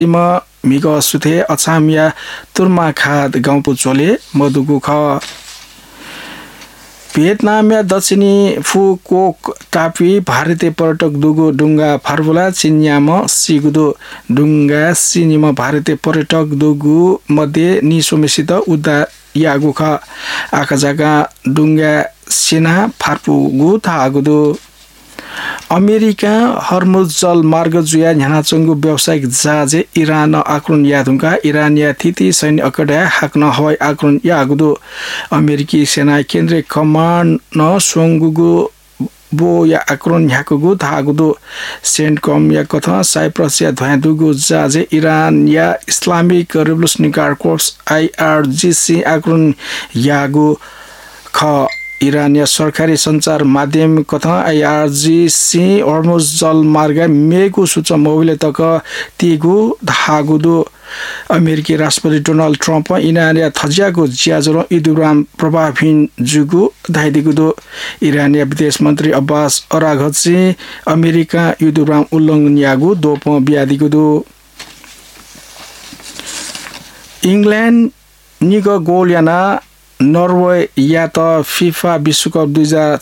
미거 수थे अछामिया तुरमा खाद गाउँपु चोले मधुगु ख भियतनाम या दक्षिणी फुकोक टापी भारतीय पर्यटक दुगु डुङ्गा फार्बुला चिन्याम सिगुदो डुङ्गा सिनिम भारतीय पर्यटक दुगु मध्ये निसोमेसित उदा यागु ख आकाजागा डुङ्गा सेना फार्पुगु थागुदो अमेरिका हर्मुज जल मार्ग जुया झ्यानाचंगु व्यावसायिक जहाजे इरान आक्रमण यादुंका इरानिया थिति सैन्य अकड्या हाक्न हवाई आक्रमण यागुदो अमेरिकी सेना केन्द्रीय कमान्ड न सोंगुगु बो या आक्रमण याकुगु थागुदो सेन्टकम या कथा साइप्रस या ध्वयादुगु जहाजे इरान या इस्लामिक रेभोल्युशनरी गार्ड कोर्प्स IRGC आक्रमण यागु ख इरानिया सरकारी संचार माध्यम कथा IRGC हर्मुज जल मार्ग मेगु सूच मोबिले तक तिगु धागुदो अमेरिकी राष्ट्रपति डोनाल्ड ट्रम्प इरानिया थजियाको ज्याजरो इदुराम प्रभाविन जुगु धाइदिगुदो इरानिया विदेश मन्त्री अब्बास अराघची अमेरिका इदुराम उल्लङ्घन यागु दोप बियादिगुदो इंग्ल्यान्ड निग गोल याना नर्वे या त फिफा विश्वकप